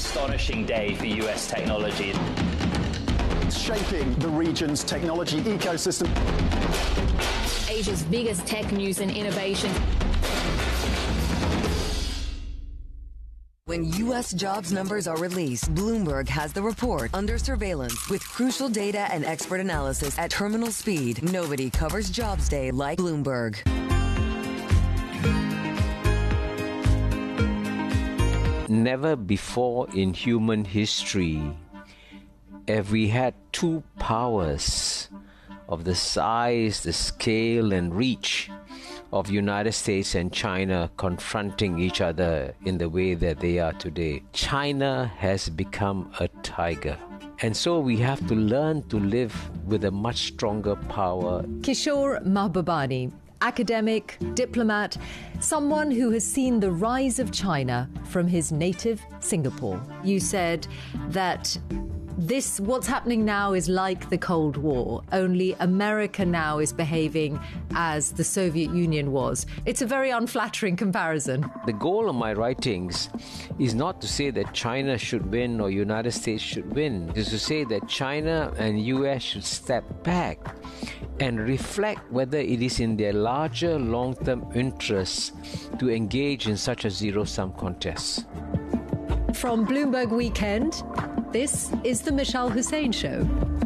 astonishing day for US technology. Shaping the region's technology ecosystem. Asia's biggest tech news and innovation. When U.S. jobs numbers are released, Bloomberg has the report under surveillance with crucial data and expert analysis at terminal speed. Nobody covers Jobs Day like Bloomberg. Never before in human history have we had two powers of the size, the scale and reach of United States and China confronting each other in the way that they are today. China has become a tiger. And so we have to learn to live with a much stronger power. Kishore Mahbubani, academic, diplomat, someone who has seen the rise of China from his native Singapore. You said that what's happening now is like the Cold War, only America now is behaving as the Soviet Union was. It's a very unflattering comparison. The goal of my writings is not to say that China should win or United States should win. It is to say that China and US should step back and reflect whether it is in their larger long-term interests to engage in such a zero-sum contest. From Bloomberg Weekend, this is the Mishal Hussain Show.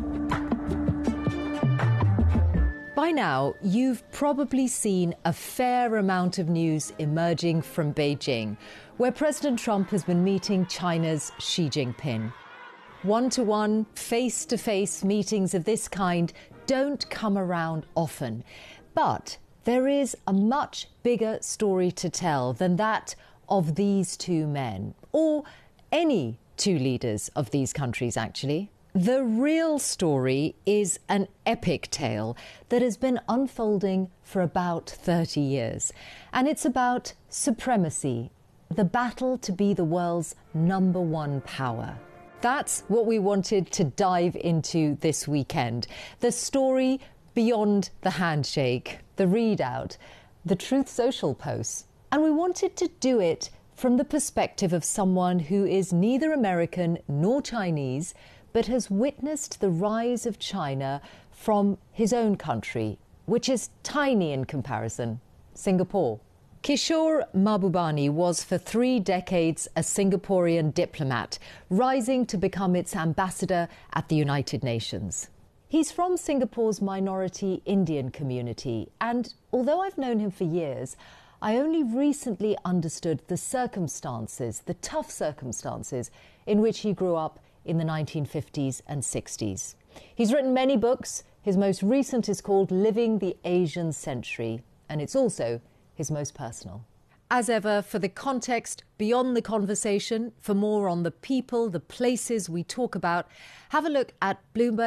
By now, you've probably seen a fair amount of news emerging from Beijing, where President Trump has been meeting China's Xi Jinping. One-to-one, face-to-face meetings of this kind don't come around often. But there is a much bigger story to tell than that of these two men, or any two leaders of these countries, actually. The real story is an epic tale that has been unfolding for about 30 years. And it's about supremacy, the battle to be the world's number one power. That's what we wanted to dive into this weekend. The story beyond the handshake, the readout, the Truth Social posts. And we wanted to do it from the perspective of someone who is neither American nor Chinese, but has witnessed the rise of China from his own country, which is tiny in comparison, Singapore. Kishore Mahbubani was for 3 decades a Singaporean diplomat, rising to become its ambassador at the United Nations. He's from Singapore's minority Indian community, and although I've known him for years, I only recently understood the circumstances, the tough circumstances, in which he grew up in the 1950s and 60s. He's written many books. His most recent is called Living the Asian Century, and it's also his most personal. As ever, for the context beyond the conversation, for more on the people, the places we talk about, have a look at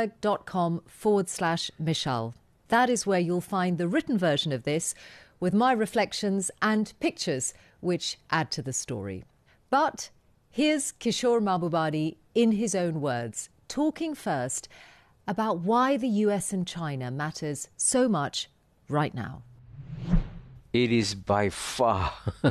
bloomberg.com/Mishal. That is where you'll find the written version of this, with my reflections and pictures which add to the story. But here's Kishore Mahbubani in his own words, talking first about why the US and China matters so much right now. It is by far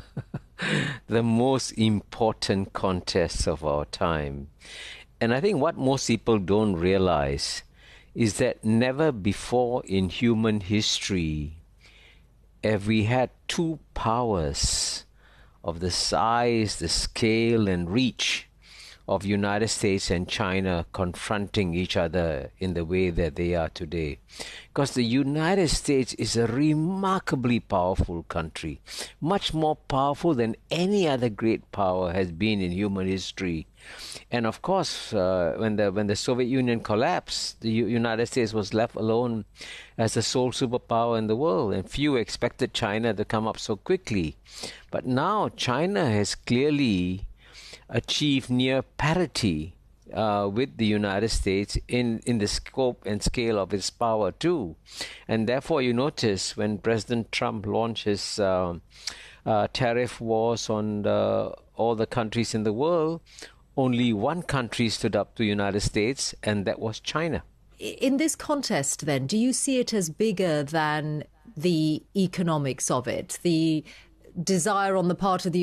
the most important contest of our time. And I think what most people don't realize is that never before in human history have we had two powers of the size, the scale and reach of United States and China confronting each other in the way that they are today. Because the United States is a remarkably powerful country, much more powerful than any other great power has been in human history. And of course, when the Soviet Union collapsed, the United States was left alone as the sole superpower in the world, and few expected China to come up so quickly. But now China has clearly achieved near parity with the United States in the scope and scale of its power too. And therefore you notice when President Trump launched his tariff wars on all the countries in the world, only one country stood up to the United States, and that was China. In this contest, then, do you see it as bigger than the economics of it, the desire on the part of the